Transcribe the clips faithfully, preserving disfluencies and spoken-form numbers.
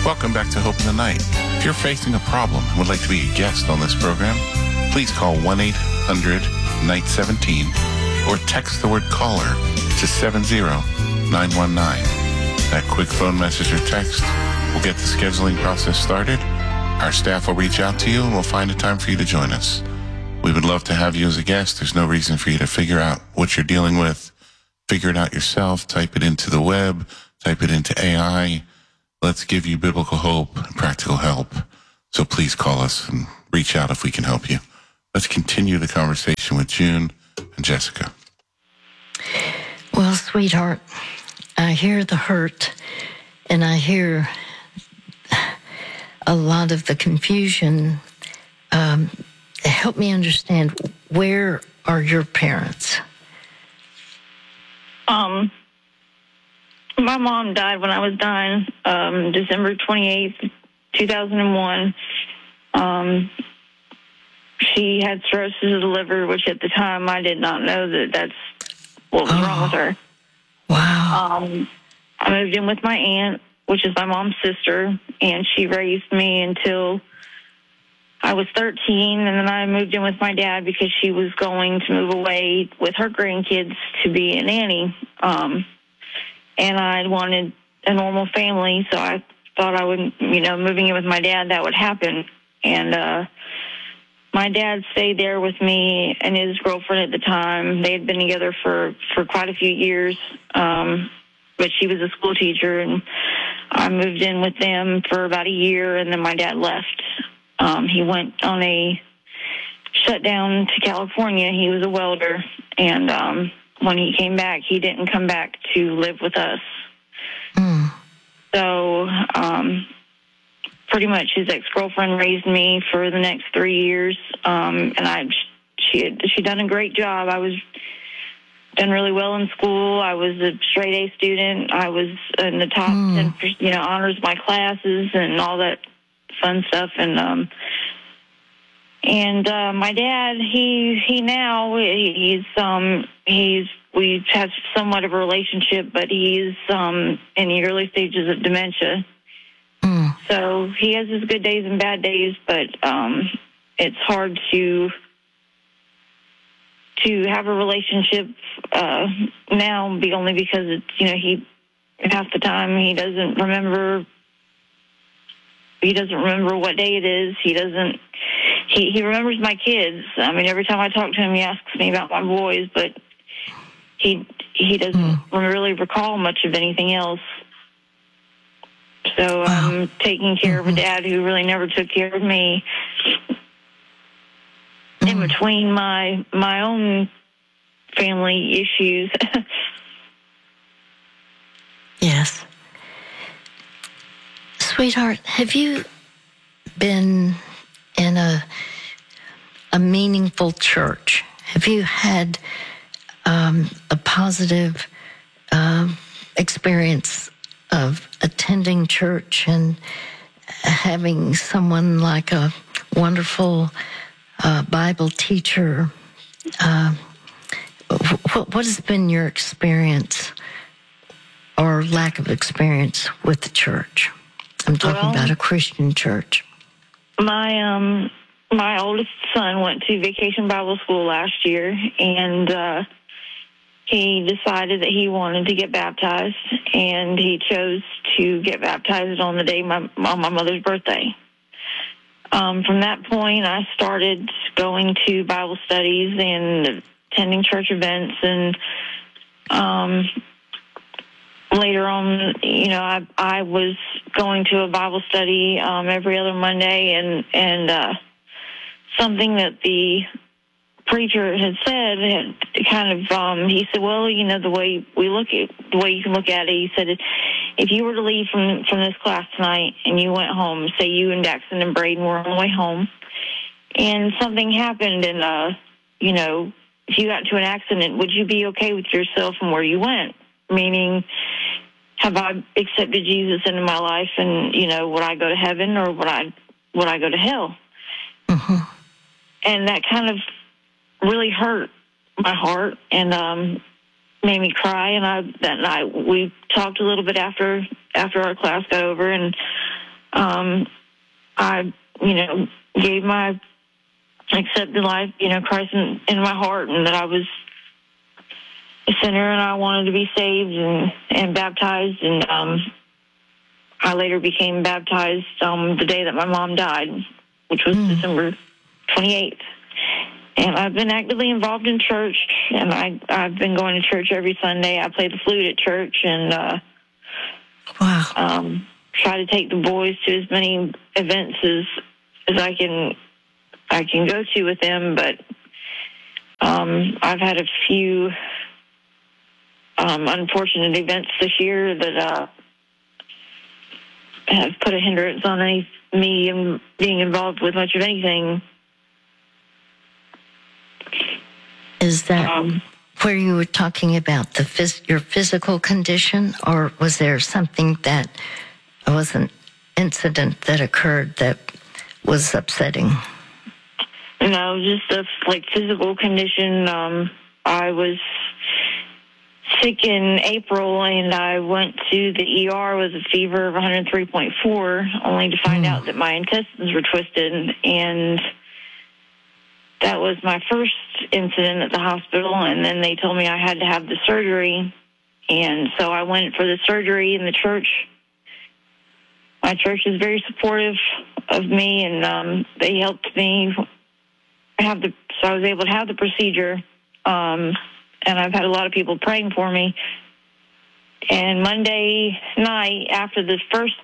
Welcome back to Hope in the Night. If you're facing a problem and would like to be a guest on this program, please call one eight hundred night seventeen or text the word caller to seven zero nine one nine. That quick phone message or text will get the scheduling process started. Our staff will reach out to you and we'll find a time for you to join us. We would love to have you as a guest. There's no reason for you to figure out what you're dealing with. Figure it out yourself. Type it into the web. Type it into A I. Let's give you biblical hope and practical help. So please call us and reach out if we can help you. Let's continue the conversation with June and Jessica. Well, sweetheart, I hear the hurt and I hear a lot of the confusion. Um, help me understand, where are your parents? Um, my mom died when I was nine, um, December twenty-eighth, two thousand one. Um, she had cirrhosis of the liver, which at the time I did not know that that's what was oh. wrong with her. Wow. Um, I moved in with my aunt, which is my mom's sister, and she raised me until I was thirteen, and then I moved in with my dad because she was going to move away with her grandkids to be a nanny. Um, and I wanted a normal family, so I thought I would, you know, moving in with my dad, that would happen. And uh, my dad stayed there with me and his girlfriend at the time. They had been together for, for quite a few years, um, but she was a school teacher, and I moved in with them for about a year, and then my dad left. Um, he went on a shutdown to California. He was a welder, and um, when he came back, he didn't come back to live with us. Mm. So um, pretty much his ex-girlfriend raised me for the next three years, um, and I she had she done a great job. I was done really well in school. I was a straight A student. I was in the top mm. ten, you know, honors my classes and all that fun stuff. And um, and uh, my dad, he he now he's um he's we have somewhat of a relationship, but he's um in the early stages of dementia. Mm. So he has his good days and bad days, but um, it's hard to to have a relationship uh, now, be only because it's, you know, he half the time he doesn't remember. He doesn't remember what day it is. He doesn't. He he remembers my kids. I mean, every time I talk to him, he asks me about my boys, but he he doesn't mm. really recall much of anything else. So I'm um, taking care mm-hmm. of a dad who really never took care of me. Mm. In between my my own family issues. Yes. Sweetheart, have you been in a a meaningful church? Have you had um, a positive uh, experience of attending church and having someone like a wonderful uh, Bible teacher? Uh, what, what has been your experience or lack of experience with the church? I'm talking well, about a Christian church. My um, my oldest son went to Vacation Bible School last year, and uh, he decided that he wanted to get baptized, and he chose to get baptized on the day my, on my mother's birthday. Um, from that point, I started going to Bible studies and attending church events, and um, later on, you know, I I was going to a Bible study um, every other Monday, and and uh, something that the preacher had said had kind of um, he said, well, you know, the way we look at the way you can look at it, he said, if you were to leave from from this class tonight and you went home, say you and Daxon and Braden were on the way home, and something happened, and uh, you know, if you got into an accident, would you be okay with yourself and where you went? Meaning, have I accepted Jesus into my life, and, you know, would I go to heaven or would I would I go to hell? Mm-hmm. And that kind of really hurt my heart and um, made me cry. And I that night we talked a little bit after after our class got over, and um, I, you know, gave my, accepted life, you know, Christ in, in my heart, and that I was a sinner and I wanted to be saved and, and baptized. And um, I later became baptized um, the day that my mom died, which was mm. December twenty-eighth. And I've been actively involved in church, and I, I've been going to church every Sunday. I play the flute at church, and uh, wow. um, try to take the boys to as many events as as I can I can go to with them. But um, I've had a few um, unfortunate events this year that uh, have put a hindrance on any, me and being involved with much of anything. Is that um, where you were talking about the phys- your physical condition, or was there something that was an incident that occurred that was upsetting? No, just a like physical condition. Um, I was sick in April, and I went to the E R with a fever of one hundred three point four, only to find mm. out that my intestines were twisted. And that was my first incident at the hospital, and then they told me I had to have the surgery. And so I went for the surgery in the church. My church is very supportive of me, and um, they helped me have the, so I was able to have the procedure. Um, and I've had a lot of people praying for me. And Monday night, after the first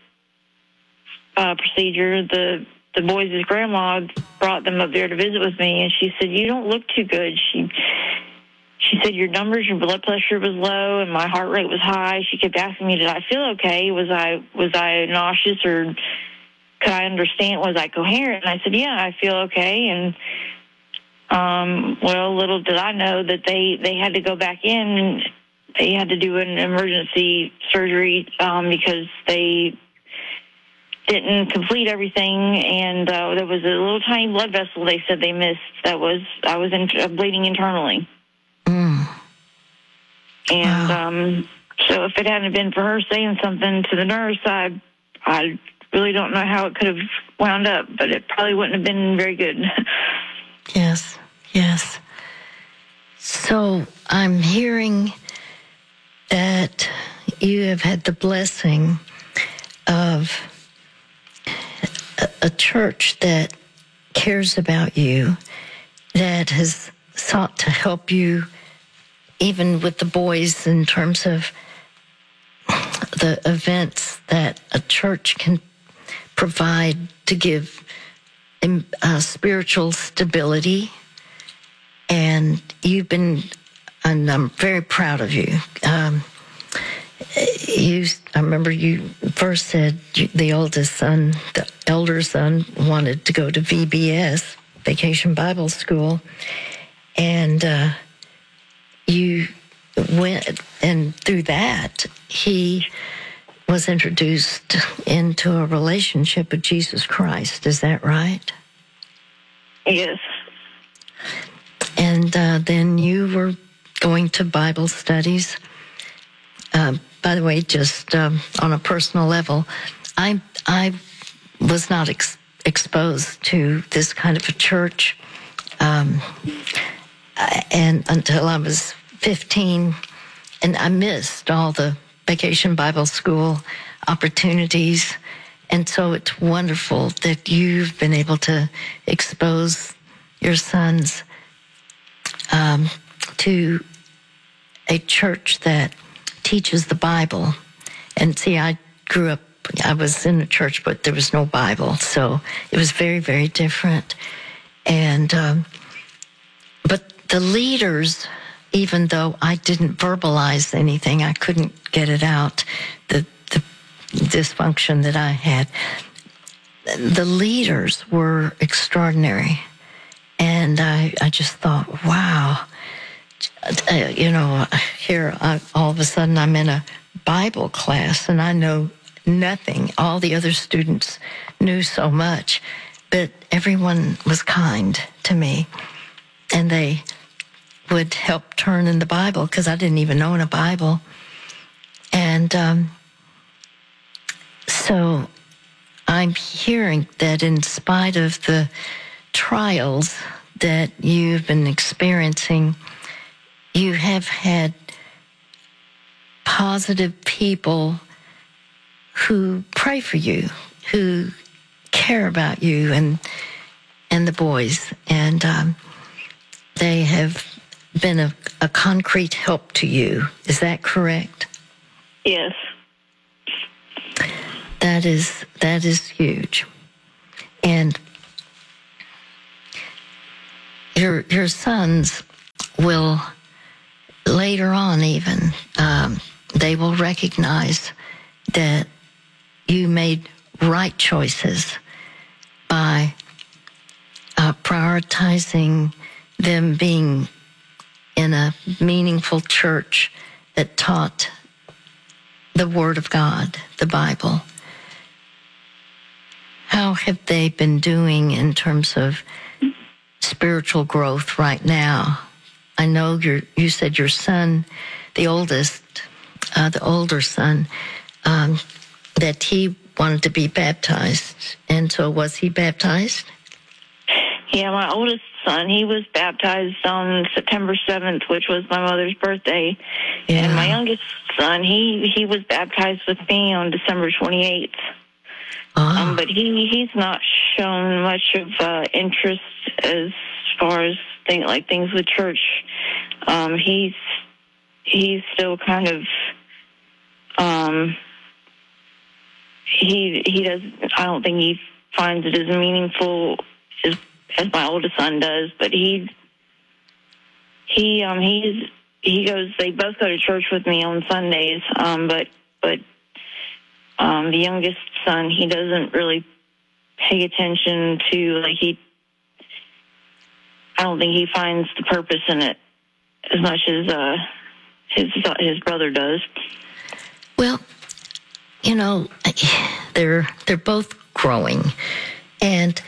uh, procedure, the the boys' grandma brought them up there to visit with me, and she said, "You don't look too good." She she said, "Your numbers, your blood pressure was low, and my heart rate was high." She kept asking me, "Did I feel okay? Was I was I nauseous, or could I understand? Was I coherent?" And I said, "Yeah, I feel okay." And um, well, little did I know that they they had to go back in, and they had to do an emergency surgery um, because they didn't complete everything, and uh, there was a little tiny blood vessel they said they missed. That was I was in, uh, bleeding internally. Mm. And wow. um, so if it hadn't been for her saying something to the nurse, I I really don't know how it could have wound up, but it probably wouldn't have been very good. Yes, yes. So I'm hearing that you have had the blessing of a, a church that cares about you, that has sought to help you even with the boys in terms of the events that a church can provide to give uh, spiritual stability. And you've been, and I'm very proud of you. Um, you, I remember you first said you, the oldest son, the elder son, wanted to go to V B S, Vacation Bible School, and uh, you went, and through that, he was introduced into a relationship with Jesus Christ. Is that right? Yes. And uh, then you were going to Bible studies. Uh, by the way, just um, on a personal level, I I was not ex- exposed to this kind of a church, um, and until I was fifteen, and I missed all the Vacation Bible School opportunities. And so it's wonderful that you've been able to expose your sons um, to a church that teaches the Bible. And see, I grew up, I was in a church, but there was no Bible. So it was very, very different. And, um, but the leaders, even though I didn't verbalize anything, I couldn't get it out, the, the dysfunction that I had, the leaders were extraordinary. And I, I just thought, wow, uh, you know, here I, all of a sudden I'm in a Bible class and I know nothing. All the other students knew so much, but everyone was kind to me. And they would help turn in the Bible because I didn't even own a Bible. And um, so I I'm hearing that in spite of the trials that you've been experiencing, you have had positive people who pray for you, who care about you and and the boys, and um, they have been a, a concrete help to you. Is that correct? Yes. That is that is huge. And your your sons will later on even um, they will recognize that you made right choices by uh, prioritizing them being in a meaningful church that taught the Word of God, the Bible. How have they been doing in terms of spiritual growth right now? I know you you said your son, the oldest, uh, the older son, um, that he wanted to be baptized. And so was he baptized? Yeah, my oldest son, he was baptized on September seventh, which was my mother's birthday. Yeah. And my youngest son, he, he was baptized with me on December twenty-eighth. Oh. Um, but he, he's not shown much of uh, interest as far as thing, like things with church. Um, he's he's still kind of um, he he does. I don't think he finds it as meaningful as as my oldest son does. But he he um he's he goes. They both go to church with me on Sundays. Um, but but um, the youngest son, he doesn't really pay attention to, like, he. I don't think he finds the purpose in it as much as uh, his his brother does. Well, you know, they're they're both growing, and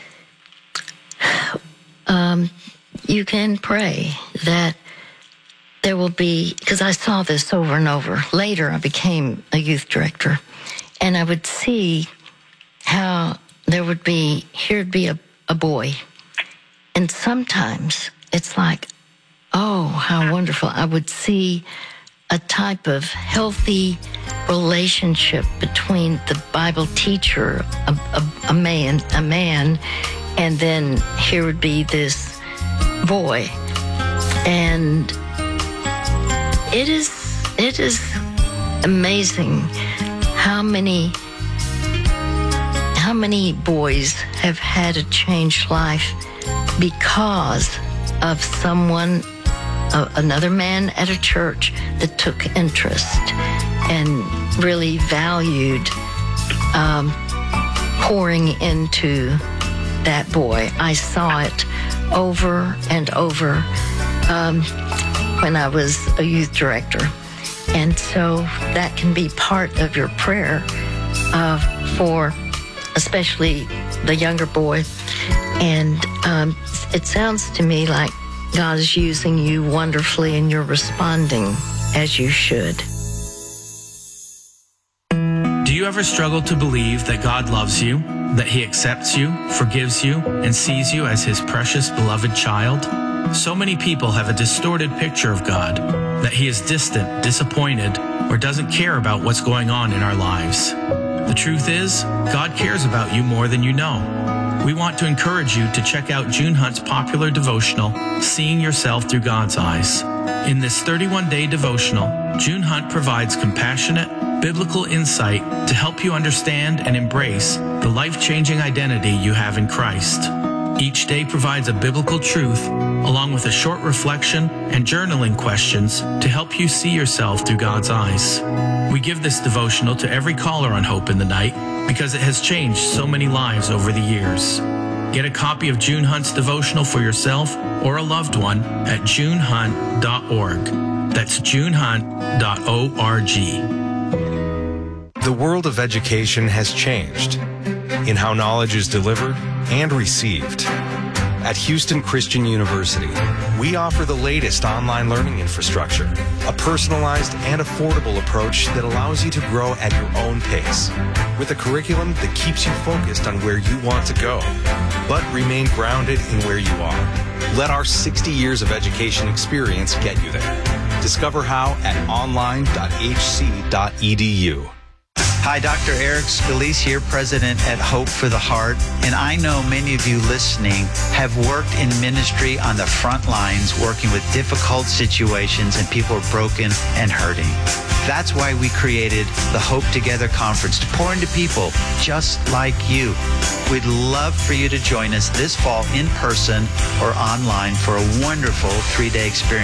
um, you can pray that there will be, because I saw this over and over. Later, I became a youth director, and I would see how there would be, here'd be a, a boy, and sometimes it's like, oh, how wonderful. I would see a type of healthy relationship between the Bible teacher, a, a, a man, a man, and then here would be this boy. And it is, it is amazing how many, how many boys have had a changed life because of someone, uh, another man at a church that took interest and really valued um, pouring into that boy. I saw it over and over um, when I was a youth director. And so that can be part of your prayer uh, for especially the younger boy. And um, it sounds to me like God is using you wonderfully and you're responding as you should. Do you ever struggle to believe that God loves you, that He accepts you, forgives you, and sees you as His precious, beloved child? So many people have a distorted picture of God, that He is distant, disappointed, or doesn't care about what's going on in our lives. The truth is, God cares about you more than you know. We want to encourage you to check out June Hunt's popular devotional, Seeing Yourself Through God's Eyes. In this thirty-one day devotional, June Hunt provides compassionate, biblical insight to help you understand and embrace the life-changing identity you have in Christ. Each day provides a biblical truth, along with a short reflection and journaling questions to help you see yourself through God's eyes. We give this devotional to every caller on Hope in the Night because it has changed so many lives over the years. Get a copy of June Hunt's devotional for yourself or a loved one at june hunt dot org. That's june hunt dot org. The world of education has changed in how knowledge is delivered and received. At Houston Christian University, We offer the latest online learning infrastructure, a personalized and affordable approach that allows you to grow at your own pace, with a curriculum that keeps you focused on where you want to go, but remain grounded in where you are. Let our sixty years of education experience get you there. Discover how at online dot h c dot e d u. Hi, Doctor Eric Scalise here, President at Hope for the Heart. And I know many of you listening have worked in ministry on the front lines, working with difficult situations, and people are broken and hurting. That's why we created the Hope Together Conference, to pour into people just like you. We'd love for you to join us this fall in person or online for a wonderful three-day experience.